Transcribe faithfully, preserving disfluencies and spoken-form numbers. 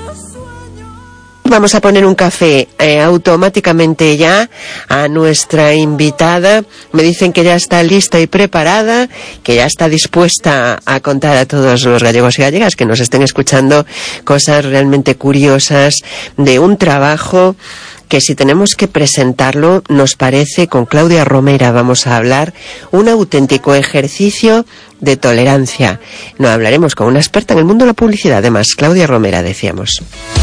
Vamos a poner un café eh, automáticamente ya a nuestra invitada. Me dicen que ya está lista y preparada, que ya está dispuesta a contar a todos los gallegos y gallegas que nos estén escuchando cosas realmente curiosas de un trabajo que, si tenemos que presentarlo, nos parece, con Claudia Romera vamos a hablar, un auténtico ejercicio de tolerancia. No hablaremos con una experta en el mundo de la publicidad, además, Claudia Romera, decíamos.